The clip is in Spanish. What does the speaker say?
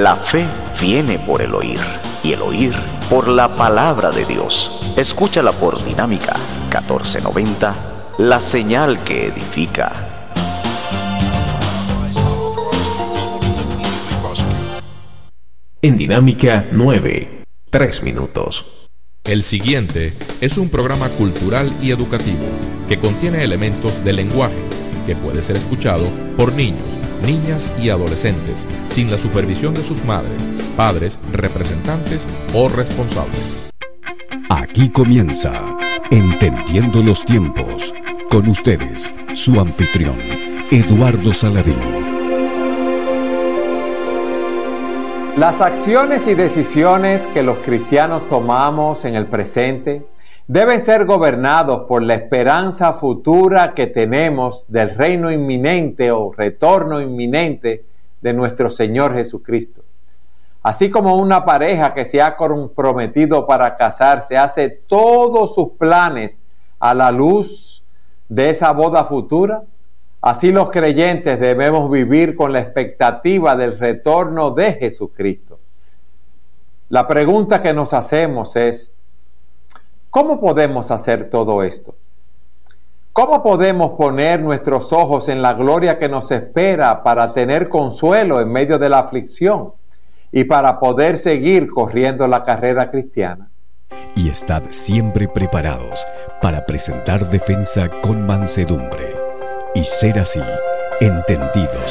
La fe viene por el oír, y el oír por la palabra de Dios. Escúchala por Dinámica 1490, la señal que edifica. En Dinámica 9, 3 minutos. El siguiente es un programa cultural y educativo que contiene elementos de lenguaje que puede ser escuchado por niños, niñas y adolescentes sin la supervisión de sus madres, padres, representantes o responsables. Aquí comienza Entendiendo los Tiempos. Con ustedes, su anfitrión, Eduardo Saladín. Las acciones y decisiones que los cristianos tomamos en el presente deben ser gobernados por la esperanza futura que tenemos del reino inminente o retorno inminente de nuestro Señor Jesucristo. Así como una pareja que se ha comprometido para casarse hace todos sus planes a la luz de esa boda futura, así los creyentes debemos vivir con la expectativa del retorno de Jesucristo. La pregunta que nos hacemos es, ¿cómo podemos hacer todo esto? ¿Cómo podemos poner nuestros ojos en la gloria que nos espera para tener consuelo en medio de la aflicción y para poder seguir corriendo la carrera cristiana? Y estad siempre preparados para presentar defensa con mansedumbre y ser así entendidos